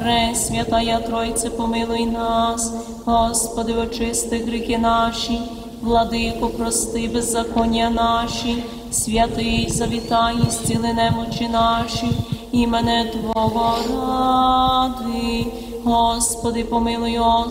Пресвятая Тройце, помилуй нас. Господи, очисти гріхи наші. Владико, прости беззаконня наші. Святий, завітай, і зціли немочі наші. Імене Твого ради. Господи, помилуй,